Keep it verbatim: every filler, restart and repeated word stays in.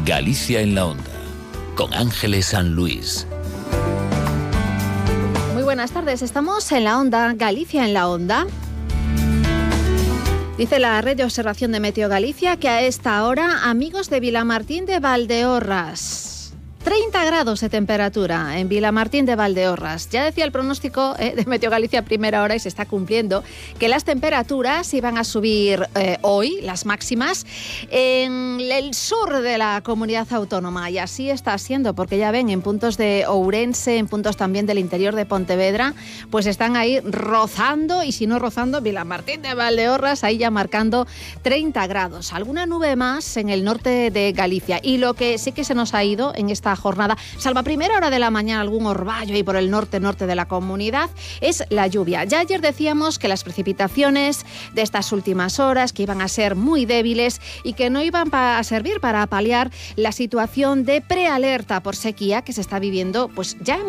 Galicia en la Onda, con Ángeles San Luis. Muy buenas tardes, estamos en la Onda, Galicia en la Onda. Dice la Red de Observación de Meteo Galicia que a esta hora, amigos de Vilamartín de Valdeorras, treinta grados de temperatura en Vilamartín de Valdeorras. Ya decía el pronóstico eh, de Meteo Galicia a primera hora y se está cumpliendo, que las temperaturas iban a subir eh, hoy, las máximas, en el sur de la comunidad autónoma. Y así está siendo, porque ya ven, en puntos de Ourense, en puntos también del interior de Pontevedra, pues están ahí rozando, y si no rozando, Vilamartín de Valdeorras, ahí ya marcando treinta grados. Alguna nube más en el norte de Galicia. Y lo que sí que se nos ha ido en esta jornada, salvo a primera hora de la mañana algún orvallo ahí por el norte-norte de la comunidad, es la lluvia. Ya ayer decíamos que las precipitaciones de estas últimas horas, que iban a ser muy débiles y que no iban a servir para paliar la situación de prealerta por sequía que se está viviendo pues ya en